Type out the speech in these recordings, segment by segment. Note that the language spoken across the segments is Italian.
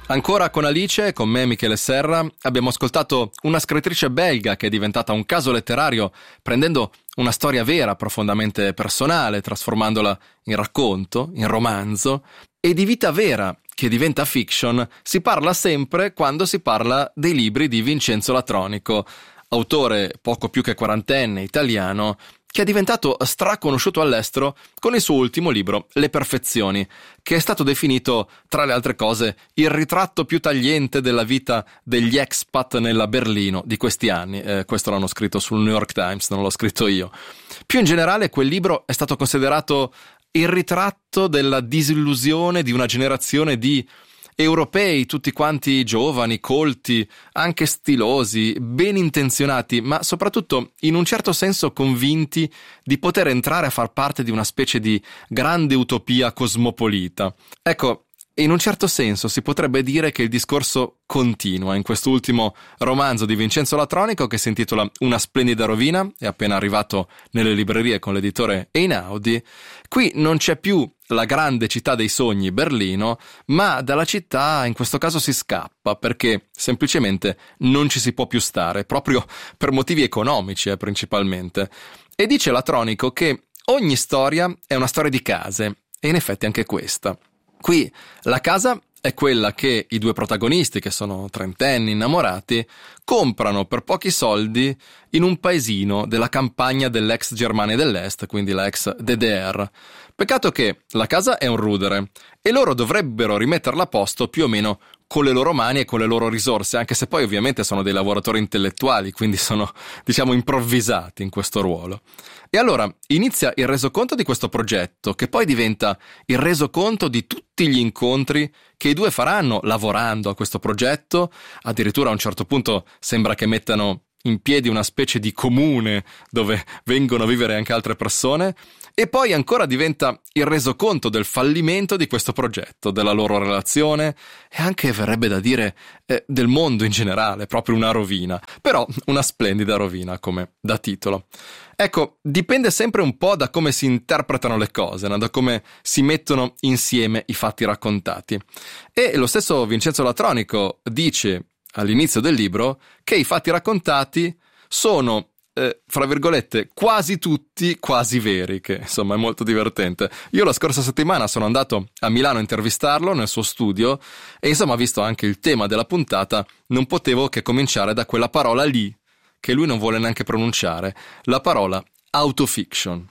Ancora con Alice e con me Michele Serra abbiamo ascoltato una scrittrice belga che è diventata un caso letterario prendendo una storia vera, profondamente personale, trasformandola in racconto, in romanzo, e di vita vera che diventa fiction si parla sempre quando si parla dei libri di Vincenzo Latronico, autore poco più che quarantenne italiano, che è diventato straconosciuto all'estero con il suo ultimo libro, Le Perfezioni, che è stato definito, tra le altre cose, il ritratto più tagliente della vita degli expat nella Berlino di questi anni. Questo l'hanno scritto sul New York Times, non l'ho scritto io. Più in generale, quel libro è stato considerato il ritratto della disillusione di una generazione di europei, tutti quanti giovani, colti, anche stilosi, ben intenzionati, ma soprattutto in un certo senso convinti di poter entrare a far parte di una specie di grande utopia cosmopolita. Ecco, in un certo senso si potrebbe dire che il discorso continua in quest'ultimo romanzo di Vincenzo Latronico che si intitola Una splendida rovina, è appena arrivato nelle librerie con l'editore Einaudi. Qui non c'è più la grande città dei sogni, Berlino, ma dalla città in questo caso si scappa perché semplicemente non ci si può più stare, proprio per motivi economici principalmente. E dice Latronico che ogni storia è una storia di case, e in effetti anche questa. Qui la casa è quella che i due protagonisti, che sono trentenni innamorati, comprano per pochi soldi in un paesino della campagna dell'ex Germania dell'Est, quindi la ex DDR. Peccato che la casa è un rudere e loro dovrebbero rimetterla a posto più o meno con le loro mani e con le loro risorse, anche se poi ovviamente sono dei lavoratori intellettuali, quindi sono, diciamo, improvvisati in questo ruolo. E allora inizia il resoconto di questo progetto, che poi diventa il resoconto di tutti gli incontri che i due faranno lavorando a questo progetto. Addirittura a un certo punto sembra che mettano in piedi una specie di comune dove vengono a vivere anche altre persone, e poi ancora diventa il resoconto del fallimento di questo progetto, della loro relazione e anche, verrebbe da dire, del mondo in generale, proprio una rovina, però una splendida rovina come da titolo. Ecco, dipende sempre un po' da come si interpretano le cose, no? Da come si mettono insieme i fatti raccontati. E lo stesso Vincenzo Latronico dice all'inizio del libro che i fatti raccontati sono, fra virgolette, quasi tutti quasi veri, che insomma è molto divertente. Io la scorsa settimana sono andato a Milano a intervistarlo nel suo studio e insomma, visto anche il tema della puntata, non potevo che cominciare da quella parola lì che lui non vuole neanche pronunciare, la parola autofiction.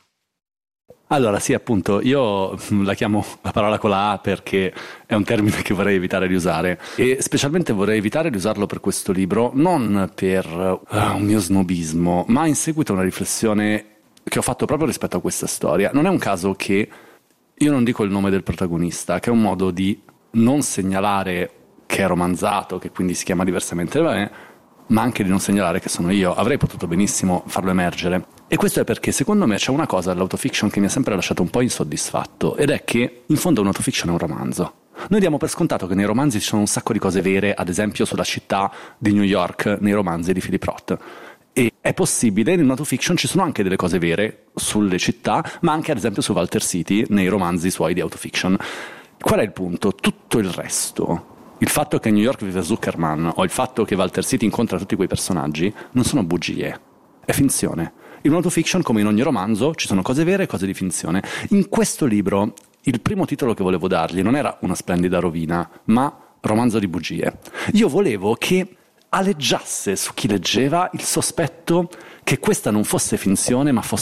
Allora sì, appunto, io la chiamo la parola con la A perché è un termine che vorrei evitare di usare, e specialmente vorrei evitare di usarlo per questo libro, non per un mio snobismo, ma in seguito a una riflessione che ho fatto proprio rispetto a questa storia. Non è un caso che io non dico il nome del protagonista, che è un modo di non segnalare che è romanzato, che quindi si chiama diversamente da me, ma anche di non segnalare che sono io. Avrei potuto benissimo farlo emergere. E questo è perché secondo me c'è una cosa all'autofiction che mi ha sempre lasciato un po' insoddisfatto, ed è che in fondo un'autofiction è un romanzo. Noi diamo per scontato che nei romanzi ci sono un sacco di cose vere, ad esempio sulla città di New York nei romanzi di Philip Roth. E è possibile, in un'autofiction ci sono anche delle cose vere sulle città, ma anche ad esempio su Walter City nei romanzi suoi di autofiction. Qual è il punto? Tutto il resto, il fatto che a New York vive Zuckerman o il fatto che Walter City incontra tutti quei personaggi, non sono bugie, è finzione. In un'autofiction, come in ogni romanzo, ci sono cose vere e cose di finzione. In questo libro, il primo titolo che volevo dargli non era Una splendida rovina, ma Romanzo di bugie. Io volevo che aleggiasse su chi leggeva il sospetto che questa non fosse finzione, ma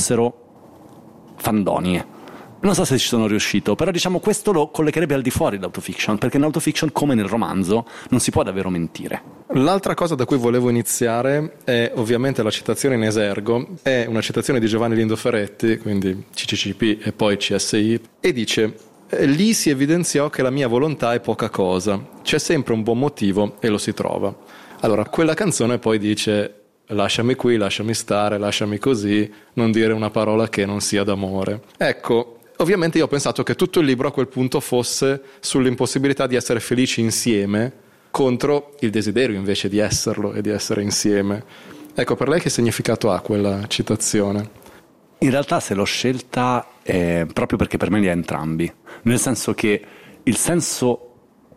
fossero fandonie. Non so se ci sono riuscito, però diciamo questo lo collegherebbe al di fuori dell'autofiction, perché nell'autofiction, come nel romanzo, non si può davvero mentire. L'altra cosa da cui volevo iniziare è ovviamente la citazione in esergo, è una citazione di Giovanni Lindo Ferretti, quindi CCCP e poi CSI, e dice: lì si evidenziò che la mia volontà è poca cosa, c'è sempre un buon motivo e lo si trova. Allora, quella canzone poi dice: lasciami qui, lasciami stare, lasciami così, non dire una parola che non sia d'amore. Ecco, ovviamente io ho pensato che tutto il libro a quel punto fosse sull'impossibilità di essere felici insieme contro il desiderio invece di esserlo e di essere insieme. Ecco, per lei che significato ha quella citazione? In realtà se l'ho scelta è proprio perché per me li ha entrambi, nel senso che il senso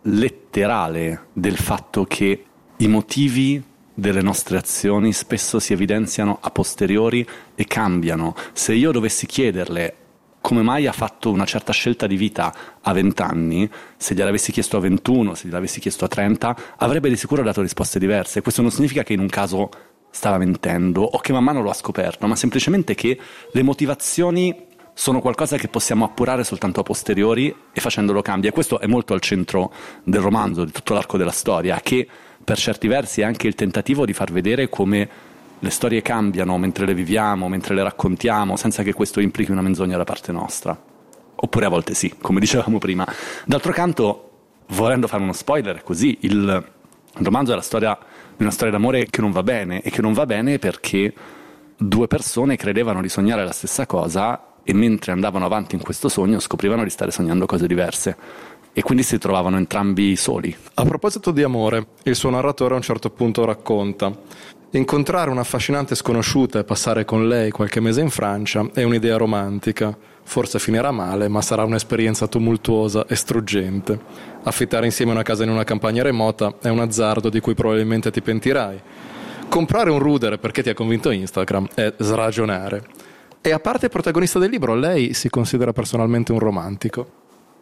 letterale del fatto che i motivi delle nostre azioni spesso si evidenziano a posteriori e cambiano. Se io dovessi chiederle come mai ha fatto una certa scelta di vita a 20 anni, se gliel'avessi chiesto a 21, se gliel'avessi chiesto a 30, avrebbe di sicuro dato risposte diverse. Questo non significa che in un caso stava mentendo o che man mano lo ha scoperto, ma semplicemente che le motivazioni sono qualcosa che possiamo appurare soltanto a posteriori e facendolo cambia. E questo è molto al centro del romanzo, di tutto l'arco della storia, che per certi versi è anche il tentativo di far vedere come le storie cambiano mentre le viviamo, mentre le raccontiamo, senza che questo implichi una menzogna da parte nostra. Oppure a volte sì, come dicevamo prima. D'altro canto, volendo fare uno spoiler, è così, il romanzo è la storia di una storia d'amore che non va bene, e che non va bene perché due persone credevano di sognare la stessa cosa e mentre andavano avanti in questo sogno scoprivano di stare sognando cose diverse. E quindi si trovavano entrambi soli. A proposito di amore, il suo narratore a un certo punto racconta: incontrare una affascinante sconosciuta e passare con lei qualche mese in Francia è un'idea romantica. Forse finirà male, ma sarà un'esperienza tumultuosa e struggente. Affittare insieme una casa in una campagna remota è un azzardo di cui probabilmente ti pentirai. Comprare un rudere perché ti ha convinto Instagram è sragionare. E a parte il protagonista del libro, lei si considera personalmente un romantico?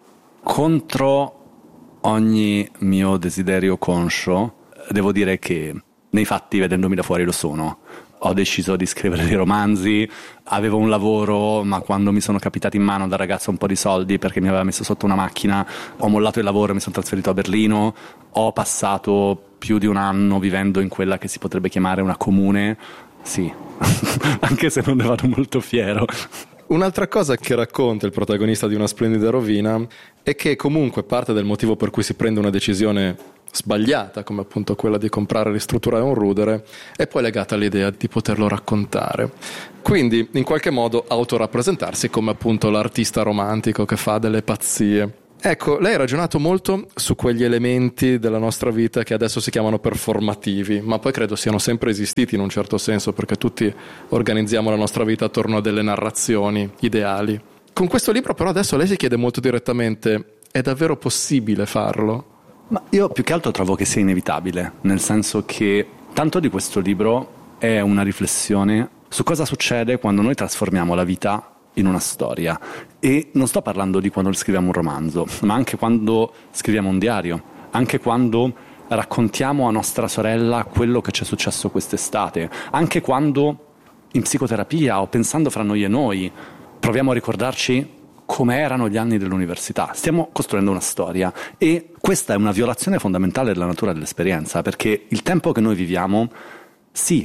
Contro ogni mio desiderio conscio, devo dire che nei fatti, vedendomi da fuori, lo sono. Ho deciso di scrivere dei romanzi, avevo un lavoro, ma quando mi sono capitati in mano da ragazzo un po' di soldi perché mi aveva messo sotto una macchina, ho mollato il lavoro e mi sono trasferito a Berlino. Ho passato più di un anno vivendo in quella che si potrebbe chiamare una comune, sì, anche se non ne vado molto fiero. Un'altra cosa che racconta il protagonista di Una splendida rovina è che comunque parte del motivo per cui si prende una decisione sbagliata, come appunto quella di comprare e ristrutturare un rudere, è poi legata all'idea di poterlo raccontare. Quindi in qualche modo autorappresentarsi come appunto l'artista romantico che fa delle pazzie. Ecco, lei ha ragionato molto su quegli elementi della nostra vita che adesso si chiamano performativi, ma poi credo siano sempre esistiti in un certo senso, perché tutti organizziamo la nostra vita attorno a delle narrazioni ideali. Con questo libro però adesso lei si chiede molto direttamente: è davvero possibile farlo? Ma io più che altro trovo che sia inevitabile, nel senso che tanto di questo libro è una riflessione su cosa succede quando noi trasformiamo la vita in una storia. E non sto parlando di quando scriviamo un romanzo, ma anche quando scriviamo un diario, anche quando raccontiamo a nostra sorella quello che ci è successo quest'estate, anche quando in psicoterapia o pensando fra noi e noi proviamo a ricordarci come erano gli anni dell'università. Stiamo costruendo una storia e questa è una violazione fondamentale della natura dell'esperienza, perché il tempo che noi viviamo, sì,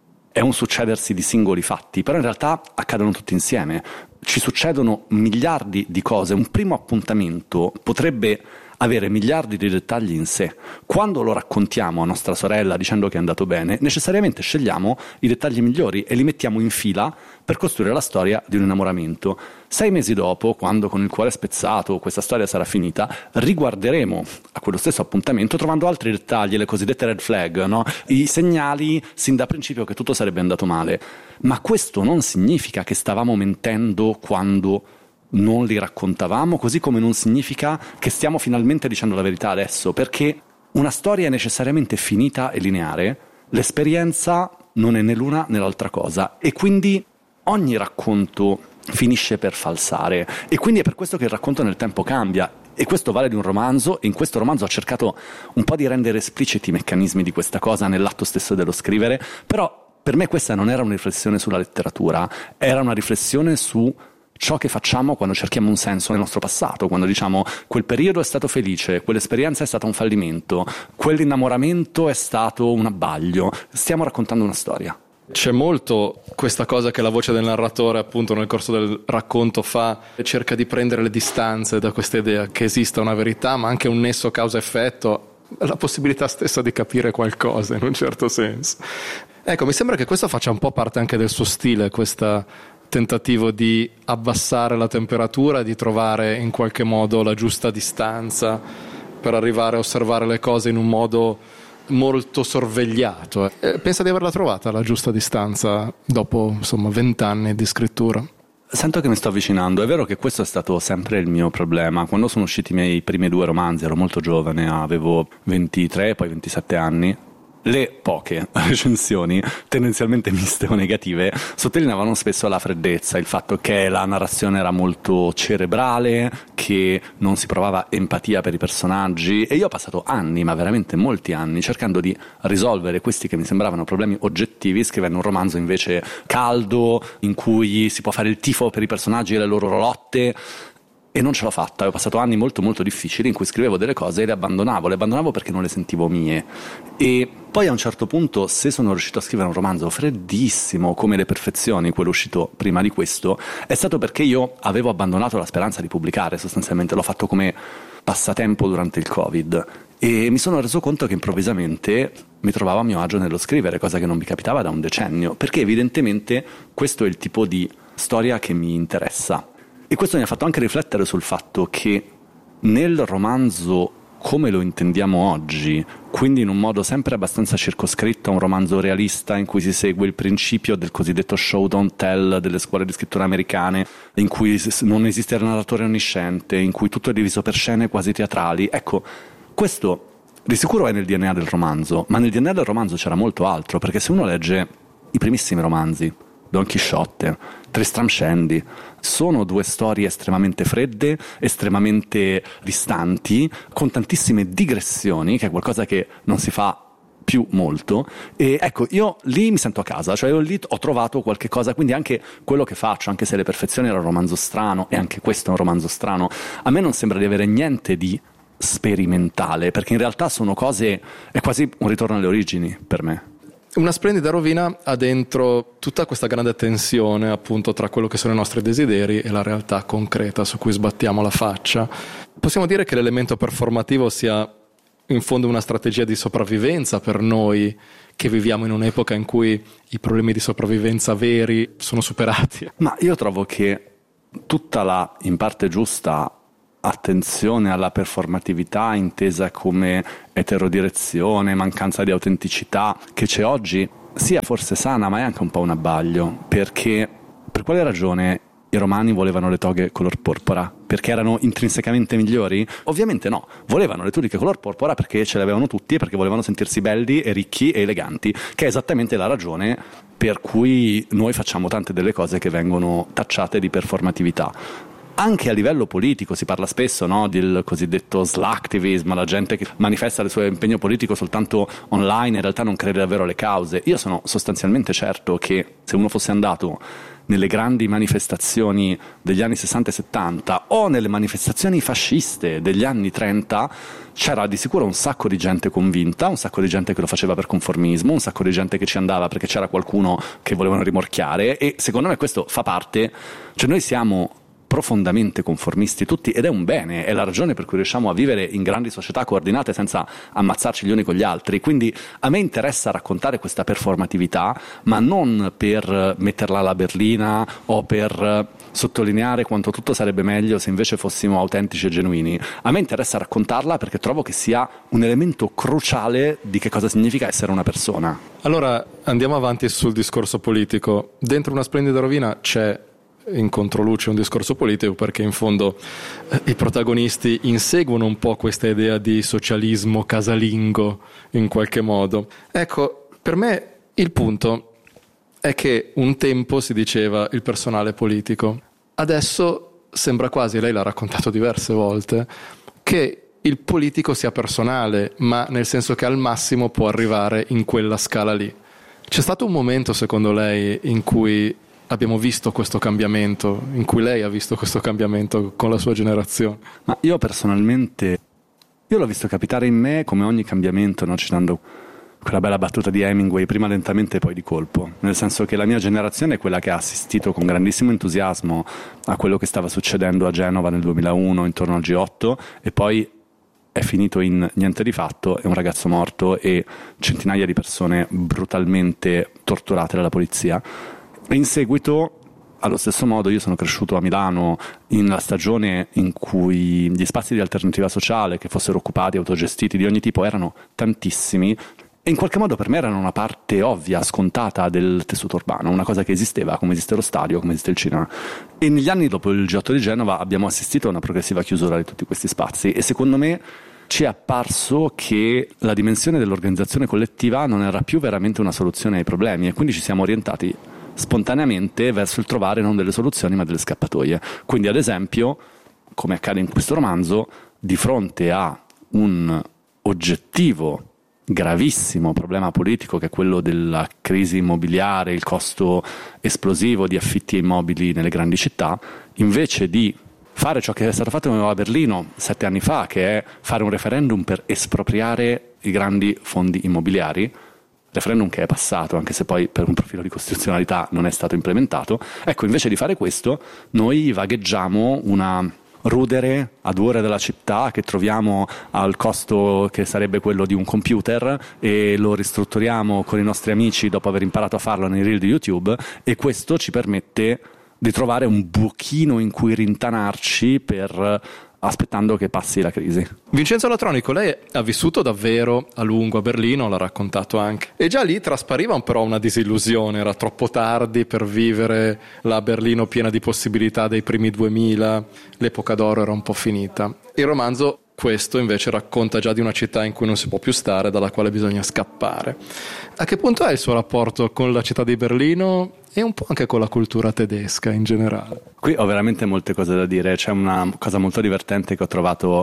è un succedersi di singoli fatti, però in realtà accadono tutti insieme. Ci succedono miliardi di cose. Un primo appuntamento potrebbe avere miliardi di dettagli in sé. Quando lo raccontiamo a nostra sorella dicendo che è andato bene, necessariamente scegliamo i dettagli migliori e li mettiamo in fila per costruire la storia di un innamoramento. 6 mesi dopo, quando con il cuore spezzato questa storia sarà finita, riguarderemo a quello stesso appuntamento trovando altri dettagli, le cosiddette red flag, no? I segnali sin da principio che tutto sarebbe andato male. Ma questo non significa che stavamo mentendo quando non li raccontavamo, così come non significa che stiamo finalmente dicendo la verità adesso, perché una storia è necessariamente finita e lineare, l'esperienza non è né l'una né l'altra cosa, e quindi ogni racconto finisce per falsare, e quindi è per questo che il racconto nel tempo cambia. E questo vale di un romanzo, e in questo romanzo ho cercato un po' di rendere espliciti i meccanismi di questa cosa nell'atto stesso dello scrivere, però per me questa non era una riflessione sulla letteratura, era una riflessione su ciò che facciamo quando cerchiamo un senso nel nostro passato, quando diciamo quel periodo è stato felice, quell'esperienza è stata un fallimento, quell'innamoramento è stato un abbaglio. Stiamo raccontando una storia. C'è molto questa cosa che la voce del narratore appunto nel corso del racconto fa, e cerca di prendere le distanze da questa idea che esista una verità ma anche un nesso causa-effetto, la possibilità stessa di capire qualcosa in un certo senso. Ecco, mi sembra che questo faccia un po' parte anche del suo stile, questo tentativo di abbassare la temperatura, di trovare in qualche modo la giusta distanza per arrivare a osservare le cose in un modo molto sorvegliato. Pensa di averla trovata la giusta distanza dopo 20 anni di scrittura? Sento che mi sto avvicinando. È vero che questo è stato sempre il mio problema. Quando sono usciti i miei primi 2 romanzi, ero molto giovane, avevo 23, poi 27 anni. Le poche recensioni, tendenzialmente miste o negative, sottolineavano spesso la freddezza, il fatto che la narrazione era molto cerebrale, che non si provava empatia per i personaggi, e io ho passato anni, ma veramente molti anni, cercando di risolvere questi che mi sembravano problemi oggettivi, scrivendo un romanzo invece caldo, in cui si può fare il tifo per i personaggi e le loro lotte. E non ce l'ho fatta, ho passato anni molto molto difficili in cui scrivevo delle cose e le abbandonavo perché non le sentivo mie. E poi a un certo punto, se sono riuscito a scrivere un romanzo freddissimo come Le Perfezioni, quello uscito prima di questo, è stato perché io avevo abbandonato la speranza di pubblicare, sostanzialmente l'ho fatto come passatempo durante il Covid e mi sono reso conto che improvvisamente mi trovavo a mio agio nello scrivere, cosa che non mi capitava da un decennio, perché evidentemente questo è il tipo di storia che mi interessa. E questo mi ha fatto anche riflettere sul fatto che nel romanzo come lo intendiamo oggi, quindi in un modo sempre abbastanza circoscritto, un romanzo realista in cui si segue il principio del cosiddetto show don't tell delle scuole di scrittura americane, in cui non esiste il narratore onnisciente, in cui tutto è diviso per scene quasi teatrali. Ecco, questo di sicuro è nel DNA del romanzo, ma nel DNA del romanzo c'era molto altro, perché se uno legge i primissimi romanzi, Don Chisciotte, Tristram Shandy, sono 2 storie estremamente fredde, estremamente distanti, con tantissime digressioni, che è qualcosa che non si fa più molto. E ecco, io lì mi sento a casa, cioè io lì ho trovato qualche cosa, quindi anche quello che faccio, anche se Le Perfezioni era un romanzo strano, e anche questo è un romanzo strano, a me non sembra di avere niente di sperimentale, perché in realtà sono cose, è quasi un ritorno alle origini per me. Una splendida rovina ha dentro tutta questa grande tensione appunto tra quello che sono i nostri desideri e la realtà concreta su cui sbattiamo la faccia. Possiamo dire che l'elemento performativo sia in fondo una strategia di sopravvivenza per noi che viviamo in un'epoca in cui i problemi di sopravvivenza veri sono superati. Ma io trovo che tutta la, in parte giusta, attenzione alla performatività intesa come eterodirezione, mancanza di autenticità che c'è oggi sia forse sana, ma è anche un po' un abbaglio, perché per quale ragione i romani volevano le toghe color porpora? Perché erano intrinsecamente migliori? Ovviamente no, volevano le tuniche color porpora perché ce le avevano tutti e perché volevano sentirsi belli e ricchi e eleganti, che è esattamente la ragione per cui noi facciamo tante delle cose che vengono tacciate di performatività. Anche a livello politico si parla spesso, no, del cosiddetto slacktivism, la gente che manifesta il suo impegno politico soltanto online, in realtà non crede davvero alle cause. Io sono sostanzialmente certo che se uno fosse andato nelle grandi manifestazioni degli anni 60 e 70 o nelle manifestazioni fasciste degli anni 30 c'era di sicuro un sacco di gente convinta, un sacco di gente che lo faceva per conformismo, un sacco di gente che ci andava perché c'era qualcuno che volevano rimorchiare, e secondo me questo fa parte, cioè noi siamo profondamente conformisti tutti ed è un bene, è la ragione per cui riusciamo a vivere in grandi società coordinate senza ammazzarci gli uni con gli altri. Quindi a me interessa raccontare questa performatività, ma non per metterla alla berlina o per sottolineare quanto tutto sarebbe meglio se invece fossimo autentici e genuini. A me interessa raccontarla perché trovo che sia un elemento cruciale di che cosa significa essere una persona. Allora andiamo avanti sul discorso politico. Dentro Una splendida rovina c'è in controluce un discorso politico, perché in fondo i protagonisti inseguono un po' questa idea di socialismo casalingo in qualche modo. Ecco, per me il punto è che un tempo si diceva il personale politico, adesso sembra quasi, lei l'ha raccontato diverse volte, che il politico sia personale, ma nel senso che al massimo può arrivare in quella scala lì. C'è stato un momento, secondo lei, in cui abbiamo visto questo cambiamento, in cui lei ha visto questo cambiamento con la sua generazione? Ma io personalmente, io l'ho visto capitare in me come ogni cambiamento, no? Citando quella bella battuta di Hemingway, prima lentamente e poi di colpo, nel senso che la mia generazione è quella che ha assistito con grandissimo entusiasmo a quello che stava succedendo a Genova nel 2001 intorno al G8 e poi è finito in niente di fatto, è un ragazzo morto e centinaia di persone brutalmente torturate dalla polizia. E in seguito, allo stesso modo, io sono cresciuto a Milano in una stagione in cui gli spazi di alternativa sociale, che fossero occupati, autogestiti, di ogni tipo, erano tantissimi, E in qualche modo per me erano una parte ovvia, scontata del tessuto urbano, una cosa che esisteva, come esiste lo stadio, come esiste il cinema. E negli anni dopo il G8 di Genova abbiamo assistito a una progressiva chiusura di tutti questi spazi e secondo me ci è apparso che la dimensione dell'organizzazione collettiva non era più veramente una soluzione ai problemi e quindi ci siamo orientati spontaneamente verso il trovare non delle soluzioni ma delle scappatoie. Quindi ad esempio, come accade in questo romanzo, di fronte a un oggettivo gravissimo problema politico che è quello della crisi immobiliare, il costo esplosivo di affitti e immobili nelle grandi città, invece di fare ciò che è stato fatto a Berlino 7 anni fa, che è fare un referendum per espropriare i grandi fondi immobiliari, referendum che è passato, anche se poi per un profilo di costituzionalità non è stato implementato. Ecco, invece di fare questo, noi vagheggiamo una rudere a 2 ore dalla città che troviamo al costo che sarebbe quello di un computer e lo ristrutturiamo con i nostri amici dopo aver imparato a farlo nei reel di YouTube, e questo ci permette di trovare un buchino in cui rintanarci aspettando che passi la crisi. Vincenzo Latronico, lei ha vissuto davvero a lungo a Berlino, l'ha raccontato anche, e già lì traspariva però una disillusione, era troppo tardi per vivere la Berlino piena di possibilità dei primi 2000, l'epoca d'oro era un po' finita. Il romanzo questo invece racconta già di una città in cui non si può più stare, dalla quale bisogna scappare. A che punto è il suo rapporto con la città di Berlino e un po' anche con la cultura tedesca in generale? Qui ho veramente molte cose da dire. C'è una cosa molto divertente che ho trovato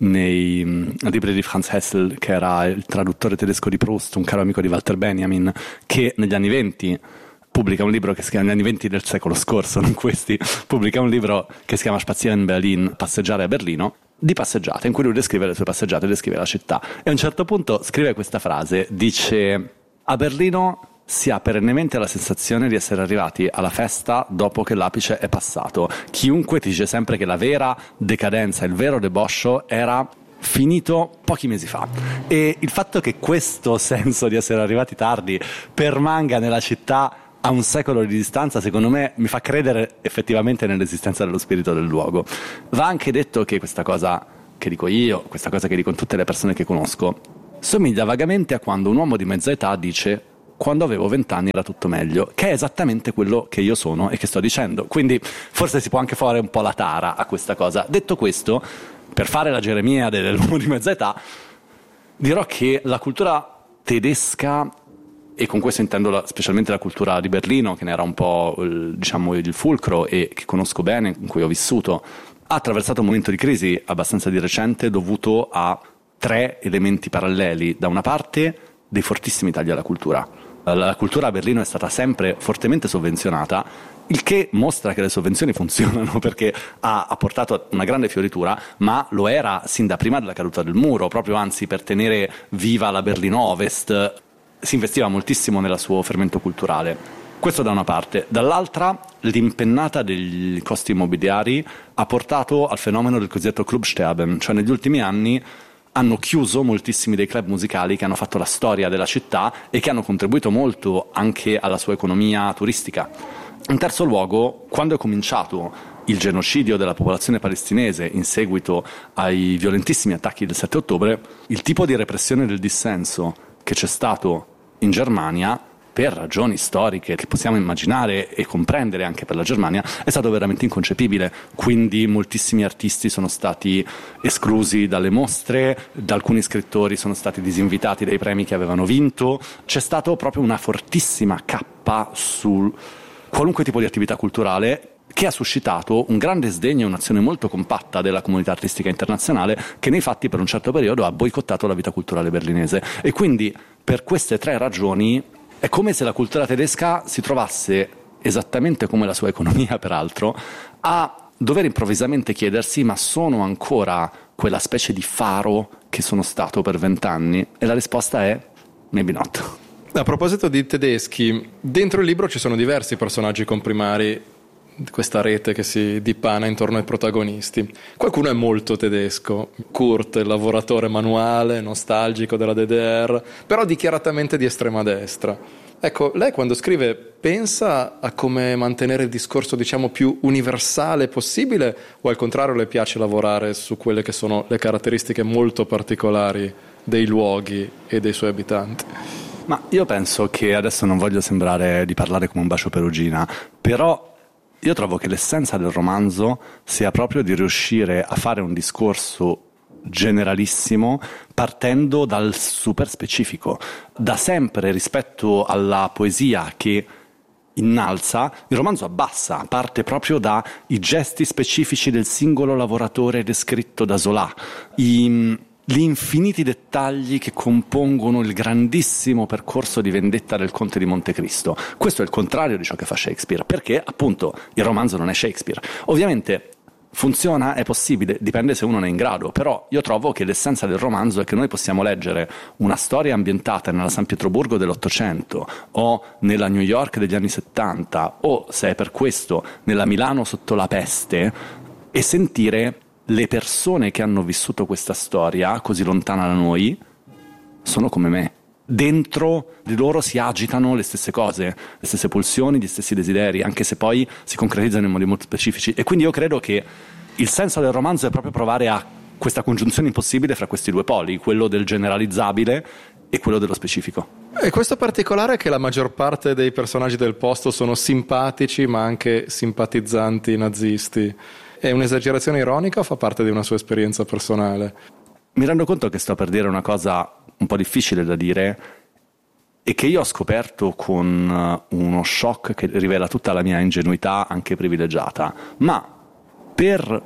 nei libri di Franz Hessel, che era il traduttore tedesco di Proust, un caro amico di Walter Benjamin, che negli anni 20 pubblica un libro che si chiama, negli anni 20 del secolo scorso, non questi, pubblica un libro che si chiama Spazieren in Berlin, Passeggiare a Berlino, di passeggiate, in cui lui descrive le sue passeggiate, descrive la città. E a un certo punto scrive questa frase, dice: a Berlino si ha perennemente la sensazione di essere arrivati alla festa dopo che l'apice è passato. Chiunque ti dice sempre che la vera decadenza, il vero deboscio era finito pochi mesi fa. E il fatto che questo senso di essere arrivati tardi permanga nella città a un secolo di distanza, secondo me, mi fa credere effettivamente nell'esistenza dello spirito del luogo. Va anche detto che questa cosa che dico io, questa cosa che dicono tutte le persone che conosco, somiglia vagamente a quando un uomo di mezza età dice: quando avevo 20 anni era tutto meglio, che è esattamente quello che io sono e che sto dicendo. Quindi forse si può anche fare un po' la tara a questa cosa. Detto questo, per fare la Geremia dell'uomo di mezza età, dirò che la cultura tedesca, e con questo intendo specialmente la cultura di Berlino, che ne era un po' il fulcro e che conosco bene, in cui ho vissuto, ha attraversato un momento di crisi abbastanza di recente dovuto a 3 elementi paralleli. Da una parte, dei fortissimi tagli alla cultura. La cultura a Berlino è stata sempre fortemente sovvenzionata, il che mostra che le sovvenzioni funzionano, perché ha portato una grande fioritura, ma lo era sin da prima della caduta del muro, proprio anzi per tenere viva la Berlino Ovest si investiva moltissimo nel suo fermento culturale. Questo da una parte. Dall'altra, l'impennata degli costi immobiliari ha portato al fenomeno del cosiddetto Clubsterben, cioè negli ultimi anni hanno chiuso moltissimi dei club musicali che hanno fatto la storia della città e che hanno contribuito molto anche alla sua economia turistica. In terzo luogo, quando è cominciato il genocidio della popolazione palestinese in seguito ai violentissimi attacchi del 7 ottobre, il tipo di repressione del dissenso che c'è stato in Germania, per ragioni storiche che possiamo immaginare e comprendere anche per la Germania, è stato veramente inconcepibile. Quindi moltissimi artisti sono stati esclusi dalle mostre, alcuni scrittori sono stati disinvitati dai premi che avevano vinto, c'è stato proprio una fortissima cappa su qualunque tipo di attività culturale, che ha suscitato un grande sdegno e un'azione molto compatta della comunità artistica internazionale, che nei fatti per un certo periodo ha boicottato la vita culturale berlinese. E quindi per queste 3 ragioni è come se la cultura tedesca si trovasse, esattamente come la sua economia peraltro, a dover improvvisamente chiedersi: ma sono ancora quella specie di faro che sono stato per 20 anni? E la risposta è maybe not. A proposito di tedeschi, dentro il libro ci sono diversi personaggi comprimari, questa rete che si dipana intorno ai protagonisti. Qualcuno è molto tedesco: Kurt, il lavoratore manuale, nostalgico della DDR, però dichiaratamente di estrema destra. Ecco, lei quando scrive pensa a come mantenere il discorso, diciamo, più universale possibile, o al contrario le piace lavorare su quelle che sono le caratteristiche molto particolari dei luoghi e dei suoi abitanti. Ma io penso che, adesso non voglio sembrare di parlare come un bacio perugina, però io trovo che l'essenza del romanzo sia proprio di riuscire a fare un discorso generalissimo partendo dal super specifico. Da sempre, rispetto alla poesia che innalza, il romanzo abbassa, parte proprio dai gesti specifici del singolo lavoratore descritto da Zola, gli infiniti dettagli che compongono il grandissimo percorso di vendetta del Conte di Montecristo. Questo è il contrario di ciò che fa Shakespeare, perché appunto il romanzo non è Shakespeare. Ovviamente funziona, è possibile, dipende se uno ne è in grado, però io trovo che l'essenza del romanzo è che noi possiamo leggere una storia ambientata nella San Pietroburgo dell'Ottocento o nella New York degli anni 70 o, se è per questo, nella Milano sotto la peste, e sentire le persone che hanno vissuto questa storia così lontana da noi sono come me. Dentro di loro si agitano le stesse cose, le stesse pulsioni, gli stessi desideri, anche se poi si concretizzano in modi molto specifici. E quindi io credo che il senso del romanzo è proprio provare a questa congiunzione impossibile fra questi due poli, quello del generalizzabile e quello dello specifico. E questo particolare è che la maggior parte dei personaggi del posto sono simpatici ma anche simpatizzanti nazisti. È un'esagerazione ironica o fa parte di una sua esperienza personale? Mi rendo conto che sto per dire una cosa un po' difficile da dire e che io ho scoperto con uno shock che rivela tutta la mia ingenuità, anche privilegiata, ma per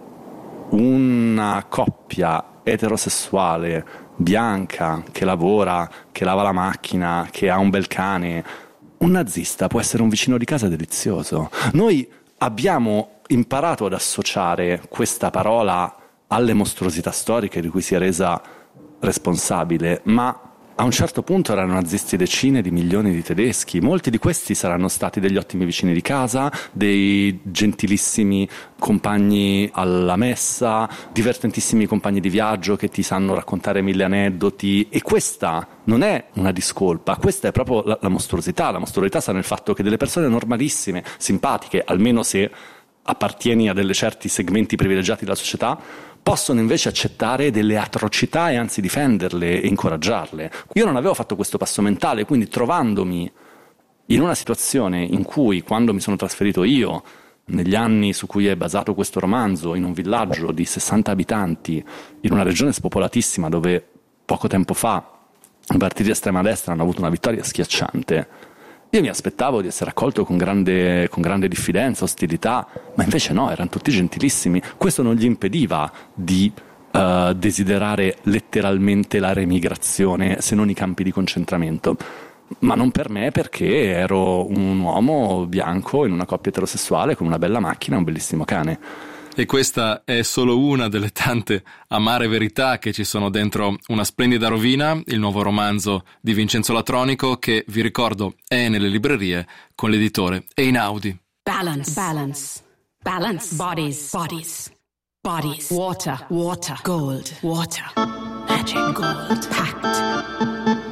una coppia eterosessuale bianca che lavora, che lava la macchina, che ha un bel cane, un nazista può essere un vicino di casa delizioso. Noi abbiamo imparato ad associare questa parola alle mostruosità storiche di cui si è resa responsabile, ma a un certo punto erano nazisti decine di milioni di tedeschi. Molti di questi saranno stati degli ottimi vicini di casa, dei gentilissimi compagni alla messa, divertentissimi compagni di viaggio che ti sanno raccontare 1000 aneddoti, e questa non è una discolpa, questa è proprio la mostruosità. La mostruosità sta nel fatto che delle persone normalissime, simpatiche, almeno se appartieni a delle certi segmenti privilegiati della società, possono invece accettare delle atrocità e anzi difenderle e incoraggiarle. Io non avevo fatto questo passo mentale, quindi trovandomi in una situazione in cui, quando mi sono trasferito io, negli anni su cui è basato questo romanzo, in un villaggio di 60 abitanti, in una regione spopolatissima dove poco tempo fa i partiti di estrema destra hanno avuto una vittoria schiacciante, io mi aspettavo di essere accolto con grande diffidenza, ostilità, ma invece no, erano tutti gentilissimi. Questo non gli impediva di desiderare letteralmente la remigrazione, se non i campi di concentramento. Ma non per me, perché ero un uomo bianco in una coppia eterosessuale con una bella macchina e un bellissimo cane. E questa è solo una delle tante amare verità che ci sono dentro Una splendida rovina, il nuovo romanzo di Vincenzo Latronico, che, vi ricordo, è nelle librerie con l'editore Einaudi. Balance, balance, balance, bodies, bodies, bodies, water, water, gold, water, magic, gold, pact.